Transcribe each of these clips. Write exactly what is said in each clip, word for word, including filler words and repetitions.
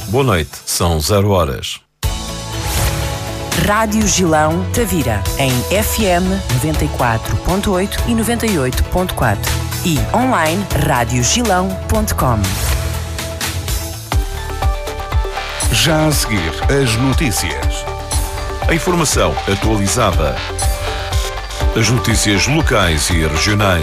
Boa noite, são zero horas. Rádio Gilão Tavira, em F M noventa e quatro ponto oito e noventa e oito ponto quatro e online rádio gilão ponto com. Já a seguir, as notícias. A informação atualizada. As notícias locais e regionais.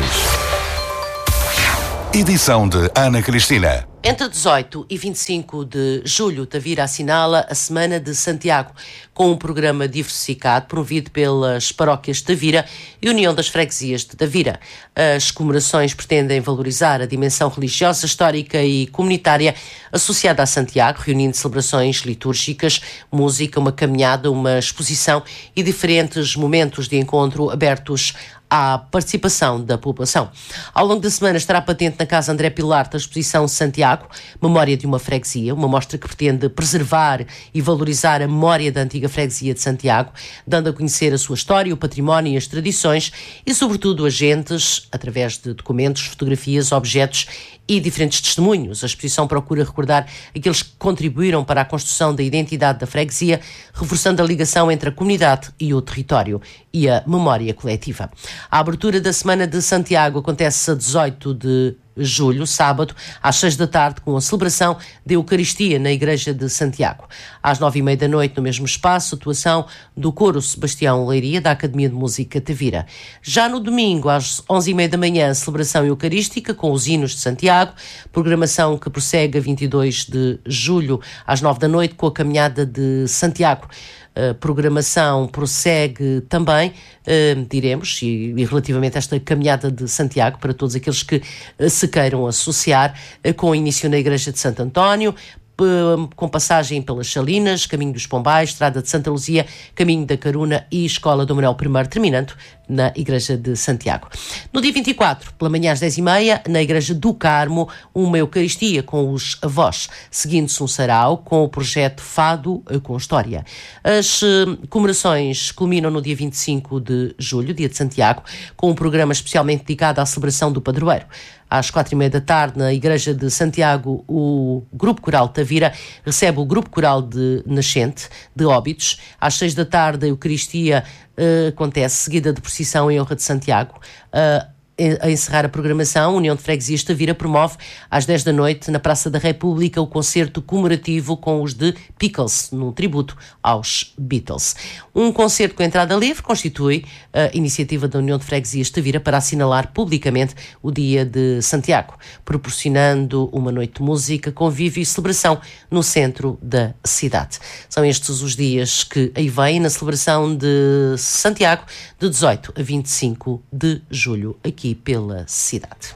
Edição de Ana Cristina. Entre dezoito e vinte e cinco de julho, Tavira assinala a Semana de Santiago, com um programa diversificado promovido pelas paróquias de Tavira e União das Freguesias de Tavira. As comemorações pretendem valorizar a dimensão religiosa, histórica e comunitária associada a Santiago, reunindo celebrações litúrgicas, música, uma caminhada, uma exposição e diferentes momentos de encontro abertos à participação da população. Ao longo da semana estará patente na Casa André Pilar a exposição Santiago, Memória de uma Freguesia, uma mostra que pretende preservar e valorizar a memória da antiga freguesia de Santiago, dando a conhecer a sua história, o património e as tradições e, sobretudo, agentes, através de documentos, fotografias, objetos e diferentes testemunhos. A exposição procura recordar aqueles que contribuíram para a construção da identidade da freguesia, reforçando a ligação entre a comunidade e o território e a memória coletiva. A abertura da Semana de Santiago acontece a dezoito de julho, sábado, às seis da tarde, com a celebração da Eucaristia na Igreja de Santiago. Às nove e meia da noite, no mesmo espaço, atuação do Coro Sebastião Leiria, da Academia de Música Tavira. Já no domingo, às onze e meia da manhã, celebração eucarística com os hinos de Santiago, programação que prossegue a vinte e dois de julho, às nove da noite, com a caminhada de Santiago. A programação prossegue também, uh, diremos, e, e relativamente a esta caminhada de Santiago, para todos aqueles que uh, se queiram associar, uh, com início na Igreja de Santo António, uh, com passagem pelas Salinas, Caminho dos Pombais, Estrada de Santa Luzia, Caminho da Caruna e Escola Dom Manuel I, terminando na Igreja de Santiago. No dia vinte e quatro, pela manhã às dez e meia, na Igreja do Carmo, uma Eucaristia com os avós, seguindo-se um sarau com o projeto Fado com História. As uh, comemorações culminam no dia vinte e cinco de julho, dia de Santiago, com um programa especialmente dedicado à celebração do padroeiro. Às quatro e meia da tarde, na Igreja de Santiago, o Grupo Coral Tavira recebe o Grupo Coral de Nascente, de Óbidos. Às seis da tarde, a Eucaristia uh, acontece, seguida de procissão em honra de Santiago. Uh, A encerrar a programação, a União de Freguesias Tavira promove às dez da noite na Praça da República o concerto comemorativo com os de Pickles, num tributo aos Beatles. Um concerto com entrada livre constitui a iniciativa da União de Freguesias Tavira para assinalar publicamente o Dia de Santiago, proporcionando uma noite de música, convívio e celebração no centro da cidade. São estes os dias que aí vêm na celebração de Santiago, de dezoito a vinte e cinco de julho, aqui pela cidade.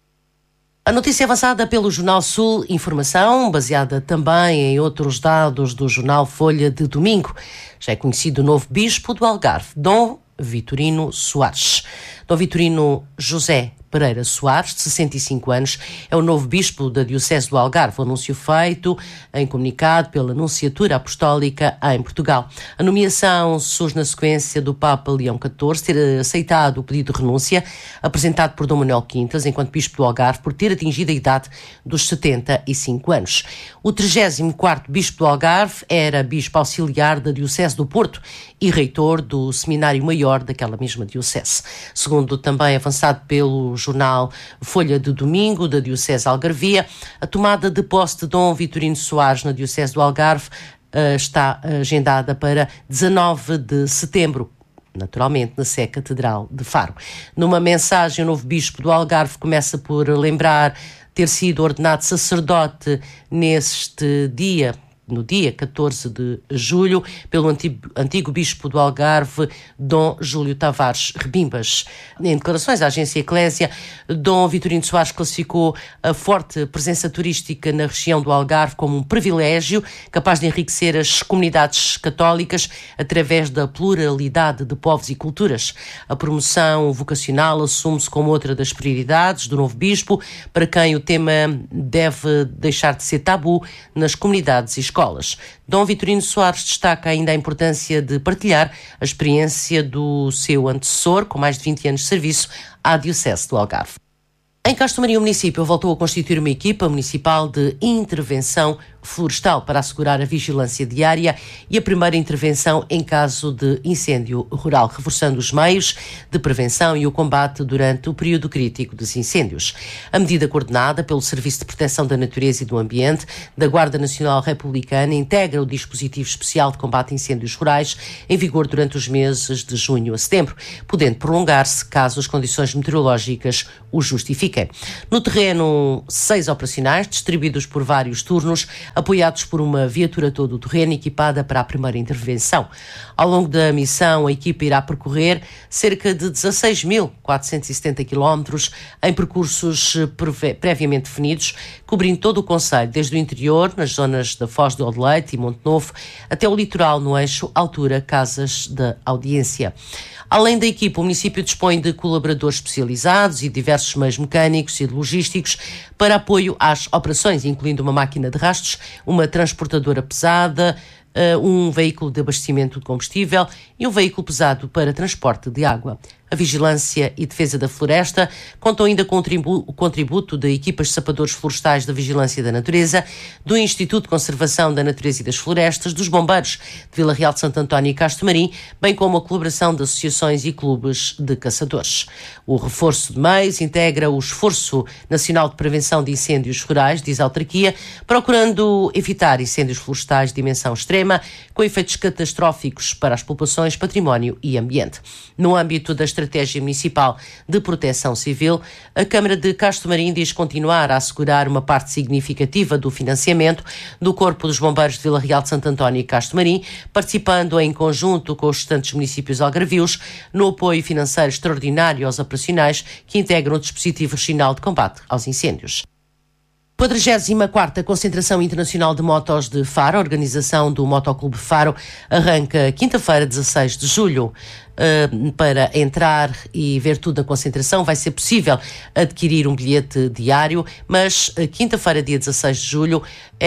A notícia avançada pelo Jornal Sul, informação baseada também em outros dados do Jornal Folha de domingo. Já é conhecido o novo bispo do Algarve, Dom Vitorino Soares. Dom Vitorino José Pereira Soares, de sessenta e cinco anos, é o novo bispo da Diocese do Algarve. O anúncio feito em comunicado pela Nunciatura Apostólica em Portugal. A nomeação surge na sequência do Papa Leão catorze ter aceitado o pedido de renúncia apresentado por Dom Manuel Quintas, enquanto bispo do Algarve, por ter atingido a idade dos setenta e cinco anos. O trigésimo quarto bispo do Algarve era bispo auxiliar da Diocese do Porto e reitor do Seminário Maior daquela mesma diocese. Segundo também avançado pelo jornal Folha de domingo da Diocese Algarvia, a tomada de posse de Dom Vitorino Soares na Diocese do Algarve uh, está agendada para dezanove de setembro, naturalmente na Sé Catedral de Faro. Numa mensagem, o novo bispo do Algarve começa por lembrar ter sido ordenado sacerdote neste dia, no dia catorze de julho, pelo antigo, antigo bispo do Algarve, Dom Júlio Tavares Rebimbas. Em declarações à agência Eclésia, Dom Vitorino Soares classificou a forte presença turística na região do Algarve como um privilégio capaz de enriquecer as comunidades católicas através da pluralidade de povos e culturas. A promoção vocacional assume-se como outra das prioridades do novo bispo, para quem o tema deve deixar de ser tabu nas comunidades e escolas. Dom Vitorino Soares destaca ainda a importância de partilhar a experiência do seu antecessor, com mais de vinte anos de serviço, à Diocese do Algarve. Em Castro Maria, o município voltou a constituir uma equipa municipal de intervenção florestal para assegurar a vigilância diária e a primeira intervenção em caso de incêndio rural, reforçando os meios de prevenção e o combate durante o período crítico dos incêndios. A medida coordenada pelo Serviço de Proteção da Natureza e do Ambiente da Guarda Nacional Republicana integra o dispositivo especial de combate a incêndios rurais em vigor durante os meses de junho a setembro, podendo prolongar-se caso as condições meteorológicas o justifiquem. No terreno, seis operacionais, distribuídos por vários turnos, apoiados por uma viatura todo o terreno equipada para a primeira intervenção. Ao longo da missão, a equipa irá percorrer cerca de dezasseis mil quatrocentos e setenta quilómetros em percursos previamente definidos, cobrindo todo o concelho, desde o interior, nas zonas da Foz do Odeleite e Monte Novo, até o litoral no eixo altura-Casas da Audiência. Além da equipa, o município dispõe de colaboradores especializados e diversos meios mecânicos e logísticos para apoio às operações, incluindo uma máquina de rastros, uma transportadora pesada, um veículo de abastecimento de combustível e um veículo pesado para transporte de água. A Vigilância e Defesa da Floresta contam ainda com o contributo de equipas de sapadores florestais da Vigilância da Natureza, do Instituto de Conservação da Natureza e das Florestas, dos Bombeiros de Vila Real de Santo António e Castro Marim, bem como a colaboração de associações e clubes de caçadores. O reforço de meios integra o Esforço Nacional de Prevenção de Incêndios Rurais, diz a autarquia, procurando evitar incêndios florestais de dimensão extrema, com efeitos catastróficos para as populações, património e ambiente. No âmbito da Estratégia Municipal de Proteção Civil, a Câmara de Castro Marim diz continuar a assegurar uma parte significativa do financiamento do Corpo dos Bombeiros de Vila Real de Santo António e Castro Marim, participando em conjunto com os restantes municípios algarvios no apoio financeiro extraordinário aos operacionais que integram o dispositivo regional de combate aos incêndios. quadragésima quarta Concentração Internacional de Motos de Faro, a organização do Motoclube Faro, arranca quinta-feira, dezasseis de julho. Uh, para entrar e ver tudo na concentração vai ser possível adquirir um bilhete diário, mas uh, quinta-feira, dia dezasseis de julho,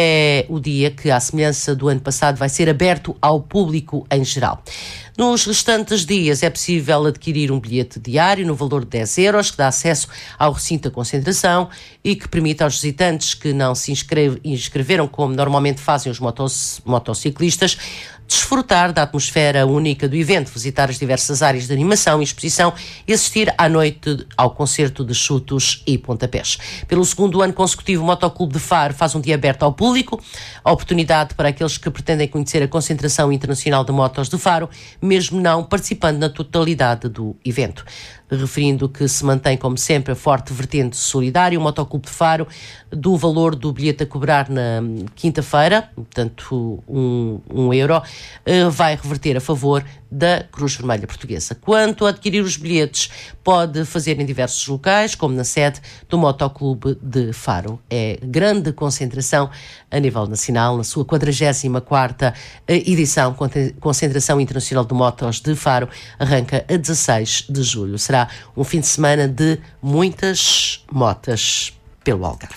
é o dia que, à semelhança do ano passado, vai ser aberto ao público em geral. Nos restantes dias é possível adquirir um bilhete diário no valor de dez euros, que dá acesso ao recinto da concentração e que permite aos visitantes que não se inscreve, inscreveram, como normalmente fazem os motos, motociclistas, desfrutar da atmosfera única do evento, visitar as diversas áreas de animação e exposição e assistir à noite ao concerto de chutos e pontapés. Pelo segundo ano consecutivo, o Motoclube de Faro faz um dia aberto ao público, a oportunidade para aqueles que pretendem conhecer a Concentração Internacional de Motos de Faro, mesmo não participando na totalidade do evento. Referindo que se mantém, como sempre, a forte vertente solidária, o Motoclube de Faro, do valor do bilhete a cobrar na quinta-feira, portanto um, um euro, vai reverter a favor da Cruz Vermelha Portuguesa. Quanto a adquirir os bilhetes, pode fazer em diversos locais, como na sede do Motoclube de Faro. É grande concentração a nível nacional, na sua quadragésima quarta edição, Concentração Internacional de Motos de Faro, arranca a dezasseis de julho. Será um fim de semana de muitas motas pelo Algarve.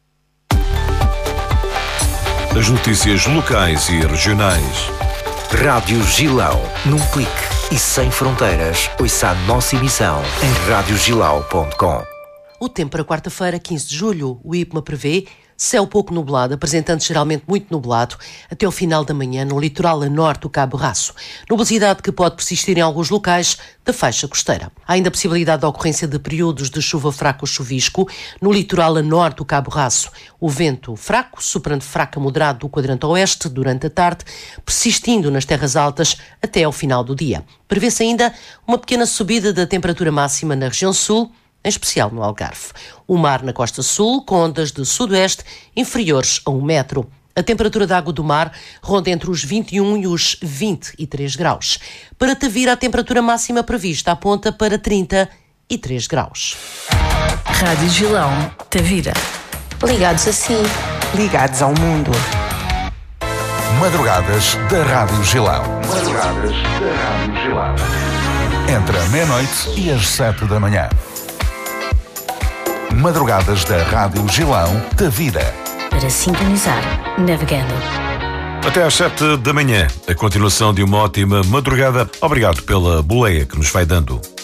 As notícias locais e regionais. Rádio Gilão, num clique e sem fronteiras. Ouça a nossa emissão em rádio gilau ponto com. O tempo para quarta-feira, quinze de julho, o IPMA prevê céu pouco nublado, apresentando geralmente muito nublado, até ao final da manhã no litoral a norte do Cabo Raço. Nubosidade que pode persistir em alguns locais da faixa costeira. Há ainda a possibilidade da ocorrência de períodos de chuva fraca ou chuvisco no litoral a norte do Cabo Raço. O vento fraco, superando fraco a moderado do quadrante oeste durante a tarde, persistindo nas terras altas até ao final do dia. Prevê-se ainda uma pequena subida da temperatura máxima na região sul, em especial no Algarve. O mar na costa sul, com ondas de sudoeste inferiores a um metro. A temperatura da água do mar ronda entre os vinte e um e os vinte e três graus. Para Tavira, a temperatura máxima prevista aponta para trinta e três graus. Rádio Gilão, Tavira. Ligados assim. Ligados ao mundo. Madrugadas da Rádio Gilão. Madrugadas da Rádio Gilão. Entre a meia-noite e as sete da manhã. Madrugadas da Rádio Gilão, Tavira. Para sintonizar, navegando. Até às sete da manhã, a continuação de uma ótima madrugada. Obrigado pela boleia que nos vai dando.